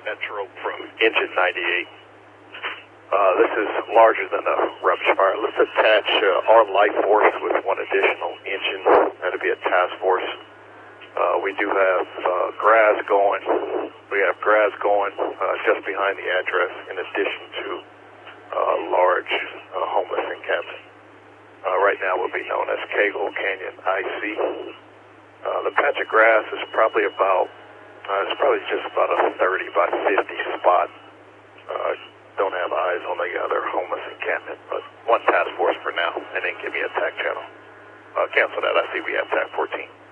Metro from engine 98. This is larger than a rupture fire. Let's attach our life force with one additional engine. That'll be a task force. We do have grass going. We have grass going just behind the address in addition to large homeless encampment. Right now will be known as Cagle Canyon IC. The patch of grass is probably about, it's probably just about a 30 by 50 spot. Don't have eyes on the other homeless encampment, but one task force for now, and then give me a TAC channel. Cancel that. I see we have TAC 14.